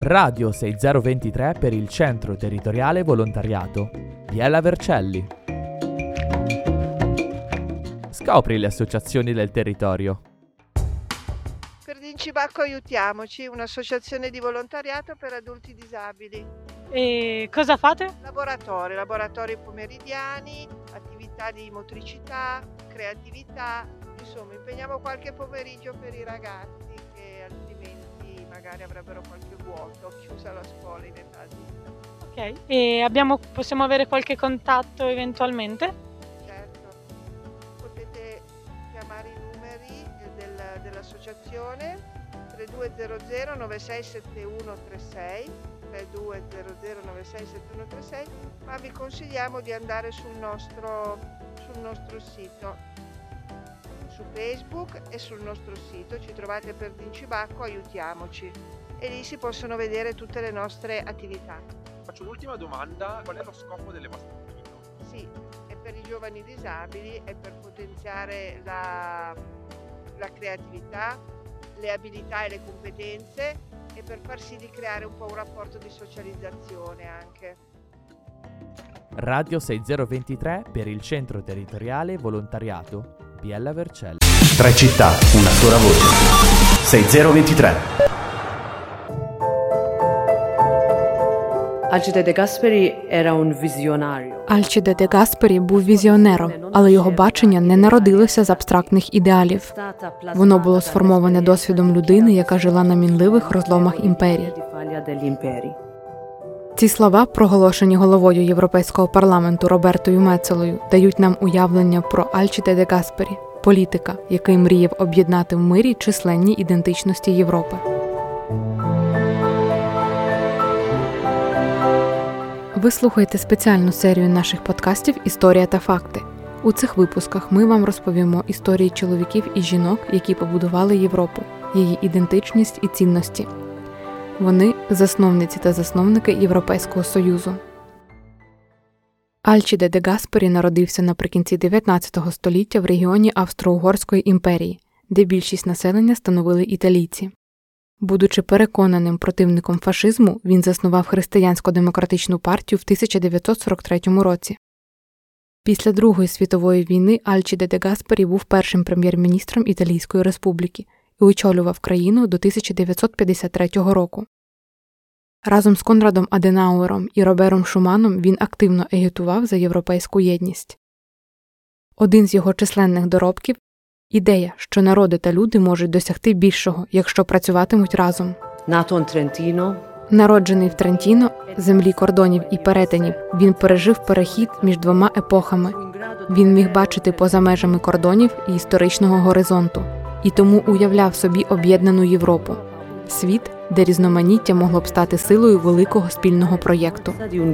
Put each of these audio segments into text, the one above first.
Radio 6023 per il Centro Territoriale Volontariato. Biella Vercelli. Scopri le associazioni del territorio. Per Dincibacco Aiutiamoci, un'associazione di volontariato per adulti disabili. E cosa fate? Laboratori pomeridiani, attività di motricità, creatività, insomma impegniamo qualche pomeriggio per i ragazzi che altrimenti magari avrebbero qualche vuoto, chiusa la scuola in età adulta. Ok, e possiamo avere qualche contatto eventualmente? Certo, potete chiamare i numeri dell'associazione 3200 967136 3200 967136, ma vi consigliamo di andare sul nostro sito, su Facebook e sul nostro sito ci trovate per Dincibacco Aiutiamoci e lì si possono vedere tutte le nostre attività. Faccio un'ultima domanda, qual è lo scopo delle vostre attività? Sì, è per i giovani disabili, è per potenziare la creatività, le abilità e le competenze e per far sì di creare un po' un rapporto di socializzazione anche. Radio 6023 per il Centro Territoriale Volontariato. Biella Vercelli. 3 città, una sola voce. 6023. Alcide De Gasperi era un visionario. Alcide Де Гаспері був візіонером, але його бачення не народилося з абстрактних ідеалів. Воно було сформоване досвідом людини, яка жила на мінливих розломах імперії. Ці слова, проголошені головою Європейського парламенту Робертою Мецелою, дають нам уявлення про Альчіде Де Гаспері, політика, який мріяв об'єднати в мирі численні ідентичності Європи. Ви слухаєте спеціальну серію наших подкастів «Історія та факти». У цих випусках ми вам розповімо історії чоловіків і жінок, які побудували Європу, її ідентичність і цінності. Вони – засновниці та засновники Європейського Союзу. Альчіде Де Гаспері народився наприкінці 19 століття в регіоні Австро-Угорської імперії, де більшість населення становили італійці. Будучи переконаним противником фашизму, він заснував Християнсько-демократичну партію в 1943 році. Після Другої світової війни Альчіде Де Гаспері був першим прем'єр-міністром Італійської республіки і очолював країну до 1953 року. Разом з Конрадом Аденауером і Робером Шуманом він активно агітував за європейську єдність. Один з його численних доробків – ідея, що народи та люди можуть досягти більшого, якщо працюватимуть разом. Народжений в Трентіно, землі кордонів і перетинів, він пережив перехід між двома епохами. Він міг бачити поза межами кордонів і історичного горизонту, і тому уявляв собі об'єднану Європу. Світ, де різноманіття могло б стати силою великого спільного проєкту.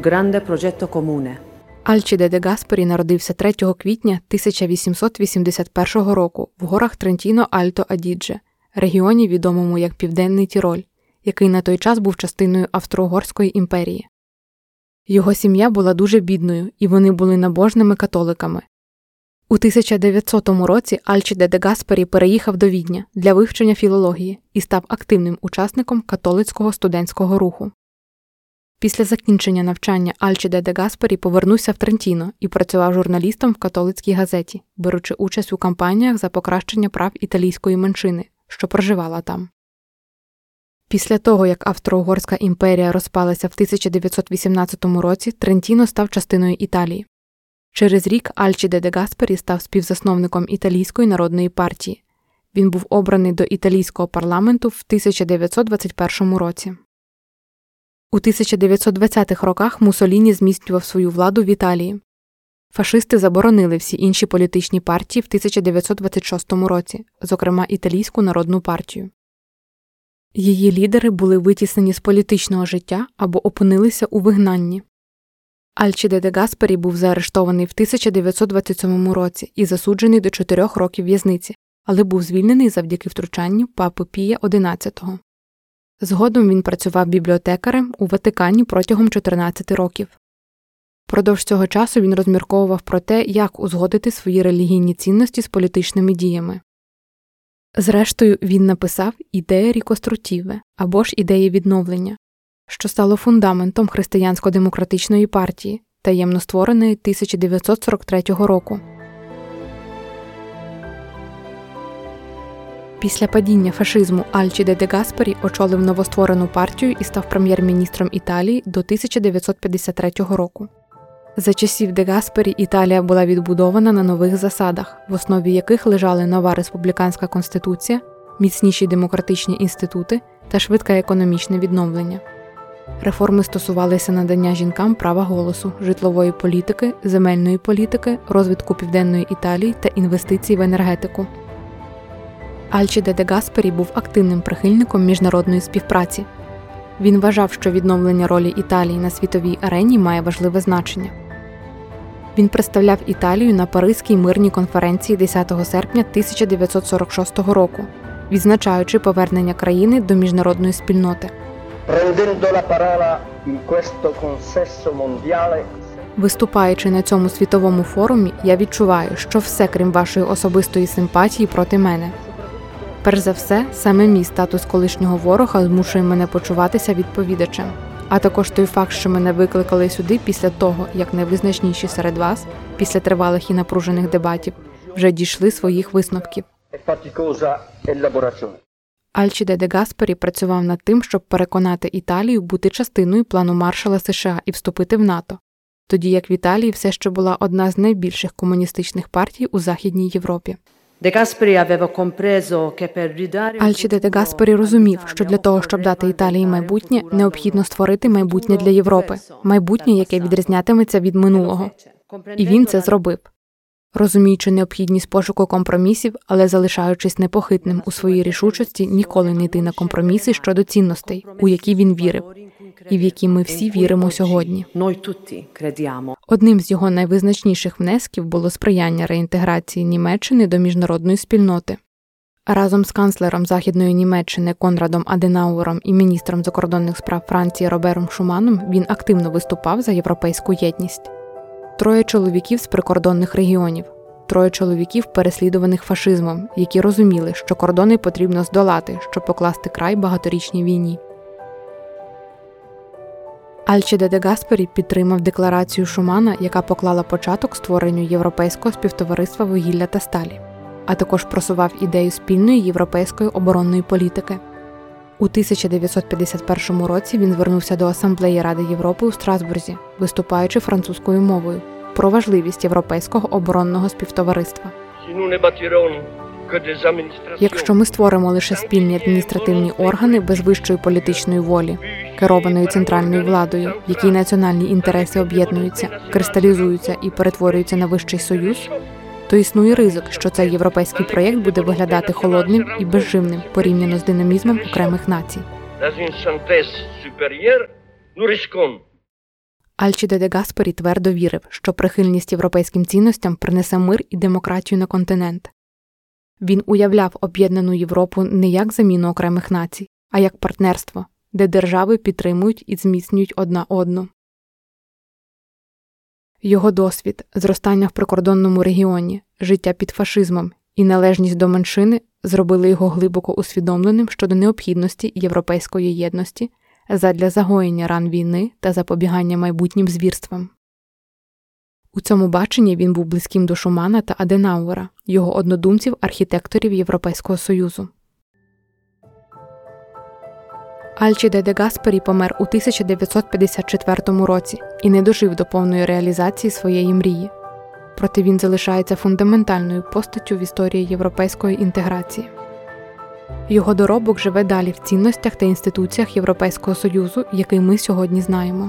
Альчіде Де Гаспері народився 3 квітня 1881 року в горах Трентіно-Альто-Адідже, регіоні, відомому як Південний Тіроль, який на той час був частиною Австро-Угорської імперії. Його сім'я була дуже бідною, і вони були набожними католиками. У 1900 році Альчіде Де Гаспері переїхав до Відня для вивчення філології і став активним учасником католицького студентського руху. Після закінчення навчання Альчіде Де Гаспері повернувся в Трентіно і працював журналістом в католицькій газеті, беручи участь у кампаніях за покращення прав італійської меншини, що проживала там. Після того, як Австро-Угорська імперія розпалася в 1918 році, Трентіно став частиною Італії. Через рік Альчіде Де Гаспері став співзасновником Італійської народної партії. Він був обраний до італійського парламенту в 1921 році. У 1920-х роках Муссоліні зміцнював свою владу в Італії. Фашисти заборонили всі інші політичні партії в 1926 році, зокрема Італійську народну партію. Її лідери були витіснені з політичного життя або опинилися у вигнанні. Альчіде Де Гаспері був заарештований в 1927 році і засуджений до 4 років в'язниці, але був звільнений завдяки втручанню папи Пія XI. Згодом він працював бібліотекарем у Ватикані протягом 14 років. Продовж цього часу він розмірковував про те, як узгодити свої релігійні цінності з політичними діями. Зрештою, він написав «Ідея рікострутіве» або ж «Ідеї відновлення», що стало фундаментом Християнсько-демократичної партії, таємно створеної 1943 року. Після падіння фашизму Альчіде де Гаспері очолив новостворену партію і став прем'єр-міністром Італії до 1953 року. За часів де Гаспері Італія була відбудована на нових засадах, в основі яких лежали нова республіканська конституція, міцніші демократичні інститути та швидке економічне відновлення. Реформи стосувалися надання жінкам права голосу, житлової політики, земельної політики, розвитку Південної Італії та інвестицій в енергетику. Альчіде де Гаспері був активним прихильником міжнародної співпраці. Він вважав, що відновлення ролі Італії на світовій арені має важливе значення. Він представляв Італію на Паризькій мирній конференції 10 серпня 1946 року, відзначаючи повернення країни до міжнародної спільноти. Виступаючи на цьому світовому форумі, я відчуваю, що все, крім вашої особистої симпатії, проти мене. Перш за все, саме мій статус колишнього ворога змушує мене почуватися відповідачем. А також той факт, що мене викликали сюди після того, як найвизначніші серед вас, після тривалих і напружених дебатів, вже дійшли своїх висновків. Альчіде де Гаспері працював над тим, щоб переконати Італію бути частиною плану Маршалла США і вступити в НАТО, тоді як в Італії все ще була одна з найбільших комуністичних партій у Західній Європі. Альчіде де Гаспері розумів, що для того, щоб дати Італії майбутнє, необхідно створити майбутнє для Європи, майбутнє, яке відрізнятиметься від минулого. І він це зробив. Розуміючи необхідність пошуку компромісів, але залишаючись непохитним у своїй рішучості ніколи не йти на компроміси щодо цінностей, у які він вірив, і в які ми всі віримо сьогодні. Одним з його найвизначніших внесків було сприяння реінтеграції Німеччини до міжнародної спільноти. Разом з канцлером Західної Німеччини Конрадом Аденауером і міністром закордонних справ Франції Робером Шуманом він активно виступав за європейську єдність. 3 чоловіків з прикордонних регіонів, 3 чоловіків, переслідуваних фашизмом, які розуміли, що кордони потрібно здолати, щоб покласти край багаторічній війні. Альчіде де Гаспері підтримав декларацію Шумана, яка поклала початок створенню Європейського співтовариства вугілля та сталі, а також просував ідею спільної європейської оборонної політики. У 1951 році він звернувся до Асамблеї Ради Європи у Страсбурзі, виступаючи французькою мовою, про важливість Європейського оборонного співтовариства. Якщо ми створимо лише спільні адміністративні органи без вищої політичної волі, керованої центральною владою, в якій національні інтереси об'єднуються, кристалізуються і перетворюються на вищий союз, то існує ризик, що цей європейський проєкт буде виглядати холодним і безживним порівняно з динамізмом окремих націй. Альчіде де Гаспері твердо вірив, що прихильність європейським цінностям принесе мир і демократію на континент. Він уявляв об'єднану Європу не як заміну окремих націй, а як партнерство, де держави підтримують і зміцнюють одна одну. Його досвід, зростання в прикордонному регіоні, життя під фашизмом і належність до меншини зробили його глибоко усвідомленим щодо необхідності європейської єдності задля загоєння ран війни та запобігання майбутнім звірствам. У цьому баченні він був близьким до Шумана та Аденауера, його однодумців-архітекторів Європейського Союзу. Альчіде де Гаспері помер у 1954 році і не дожив до повної реалізації своєї мрії. Проте він залишається фундаментальною постаттю в історії європейської інтеграції. Його доробок живе далі в цінностях та інституціях Європейського Союзу, який ми сьогодні знаємо.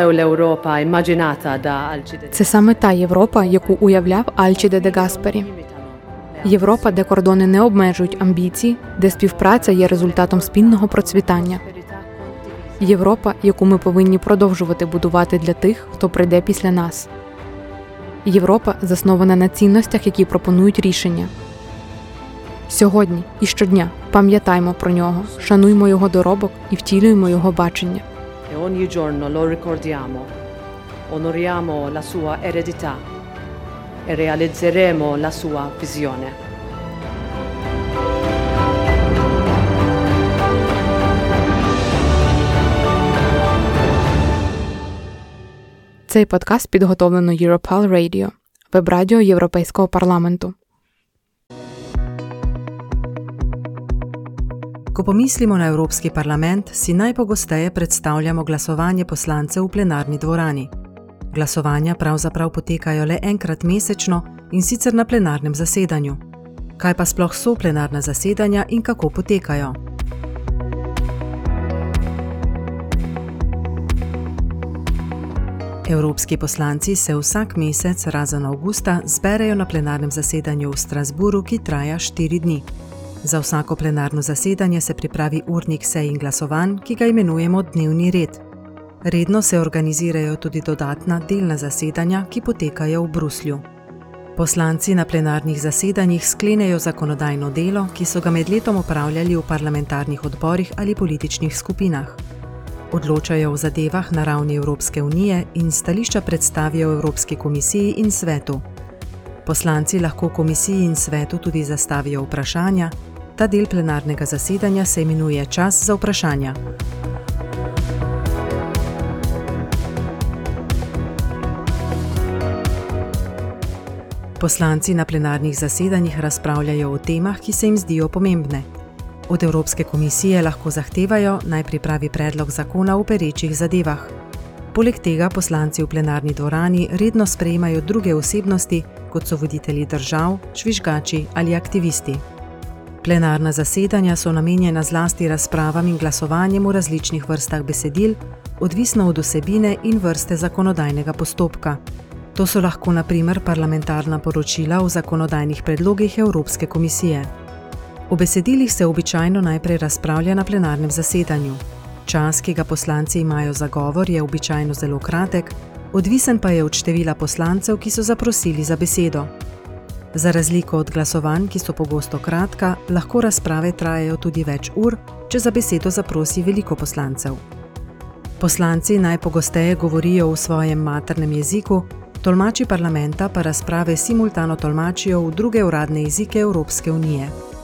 Це саме та Європа, яку уявляв Альчіде де Гаспері. Європа, де кордони не обмежують амбіції, де співпраця є результатом спільного процвітання. Європа, яку ми повинні продовжувати будувати для тих, хто прийде після нас. Європа, заснована на цінностях, які пропонують рішення. Сьогодні і щодня пам'ятаймо про нього, шануймо його доробок і втілюємо його бачення. Ogni giorno lo ricordiamo, onoriamo la sua eredità e realizzeremo la sua visione. Цей подкаст підготовлено Europal Radio, веб-радіо Європейського парламенту. Ko pomislimo na Evropski parlament, si najpogosteje predstavljamo glasovanje poslancev v plenarni dvorani. Glasovanja pravzaprav potekajo le enkrat mesečno in sicer na plenarnem zasedanju. Kaj pa sploh so plenarna zasedanja in kako potekajo? Evropski poslanci se vsak mesec, razen avgusta, zberejo na plenarnem zasedanju v Strasbourgu, ki traja 4 dni. Za vsako plenarno zasedanje se pripravi urnik sej in glasovanj, ki ga imenujemo dnevni red. Redno se organizirajo tudi dodatna delna zasedanja, ki potekajo v Bruslju. Poslanci na plenarnih zasedanjih sklenejo zakonodajno delo, ki so ga med letom opravljali v parlamentarnih odborih ali političnih skupinah. Odločajo o zadevah na ravni Evropske unije in stališča predstavijo Evropski komisiji in svetu. Poslanci lahko komisiji in svetu tudi zastavijo vprašanja. Ta del plenarnega zasedanja se imenuje čas za vprašanja. Poslanci na plenarnih zasedanjih razpravljajo o temah, ki se jim zdijo pomembne. Od Evropske komisije lahko zahtevajo, naj pripravi predlog zakona o perečih zadevah. Poleg tega poslanci v plenarni dvorani redno sprejemajo druge osebnosti, kot so voditelji držav, žvižgači ali aktivisti. Plenarna zasedanja so namenjena zlasti razpravam in glasovanjem v različnih vrstah besedil, odvisno od vsebine in vrste zakonodajnega postopka. To so lahko na primer parlamentarna poročila o zakonodajnih predlogih Evropske komisije. O besedilih se običajno najprej razpravlja na plenarnem zasedanju. Čas, ki ga poslanci imajo za govor, je običajno zelo kratek, odvisen pa je od števila poslancev, ki so zaprosili za besedo. Za razliko od glasovanj, ki so pogosto kratka, lahko razprave trajajo tudi več ur, če za besedo zaprosi veliko poslancev. Poslanci najpogosteje govorijo v svojem maternem jeziku, tolmači parlamenta pa razprave simultano tolmačijo v druge uradne jezike Evropske unije.